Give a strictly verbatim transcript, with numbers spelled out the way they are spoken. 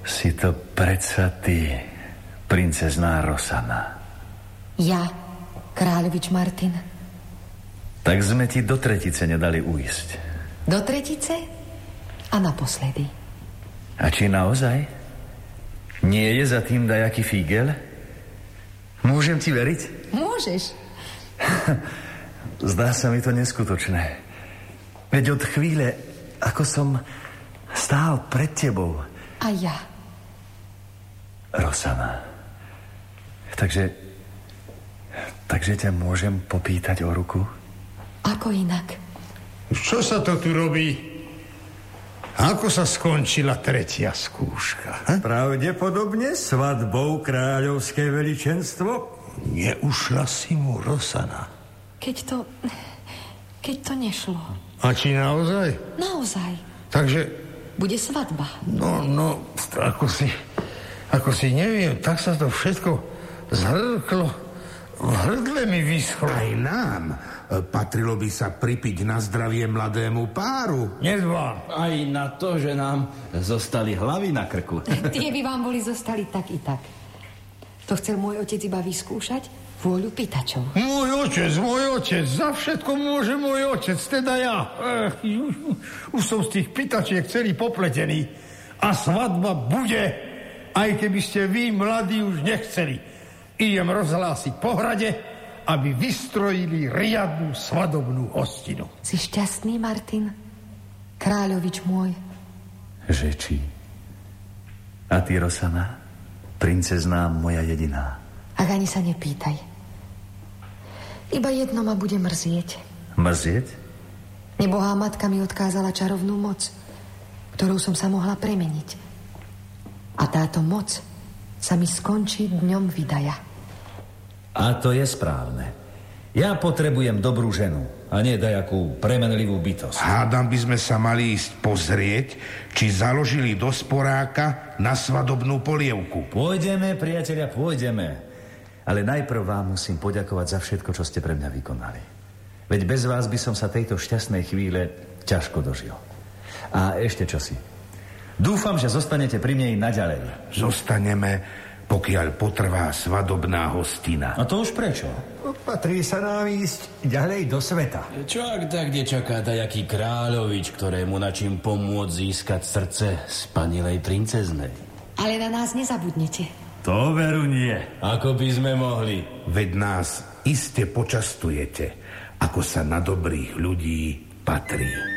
Si to predsa ty, princezná Rosanna. Ja, kráľovič Martin. Tak sme ti do tretice nedali uísť. Do tretice a naposledy. A či naozaj? Nie je za tým dajaký fígel? Môžem ti veriť? Môžeš. Zdá sa mi to neskutočné. Veď od chvíle, ako som stál pred tebou. A ja. Rosanna. Takže... Takže ťa môžem popýtať o ruku? Ako inak? Čo sa to tu robí? Ako sa skončila tretia skúška? Hm? Pravdepodobne svadbou, kráľovské veličenstvo. Neušla si mu Rosanna? Keď to... Keď to nešlo. A či naozaj? Naozaj. Takže... Bude svadba. No, no, ako si... Ako si neviem, tak sa to všetko zhrklo. V hrdle mi vyschlo. Aj nám patrilo by sa pripiť na zdravie mladému páru. Nedbám. Aj na to, že nám zostali hlavy na krku. Tie by vám boli zostali tak i tak. To chcel môj otec iba vyskúšať vôľu pýtačov. Môj otec, môj otec, za všetko môže môj otec, teda ja. Ech, už, už som z tých pýtačiek celý popletený. A svadba bude, aj keby ste vy, mladí, už nechceli. Idem rozhlásiť pohrade, aby vystrojili riadnu svadobnú hostinu. Si šťastný, Martin? Kráľovič môj. Že či? A ty, Rosanna? Princezná moja jediná. Ak ani sa nepýtaj. Iba jedno ma bude mrzieť. Mrzieť? Nebohá matka mi odkázala čarovnú moc, ktorou som sa mohla premeniť. A táto moc sa mi skončí dňom vydaja. A to je správne. Ja potrebujem dobrú ženu a nie dajakú premenlivú bytosť. Hádam by sme sa mali ísť pozrieť, či založili do sporáka na svadobnú polievku. Pôjdeme, priatelia, pôjdeme. Ale najprv vám musím poďakovať za všetko, čo ste pre mňa vykonali. Veď bez vás by som sa tejto šťastnej chvíle ťažko dožil. A ešte čosi. Dúfam, že zostanete pri mne i naďalej. Zostaneme, pokiaľ potrvá svadobná hostina. A to už prečo? Patrí sa nám ísť ďalej do sveta. Čo ak tak, kde čaká dajaký kráľovič, ktorému na čím pomôcť získať srdce spanilej princeznej? Ale na nás nezabudnete. To veru nie. Ako by sme mohli? Veď nás iste počastujete, ako sa na dobrých ľudí patrí.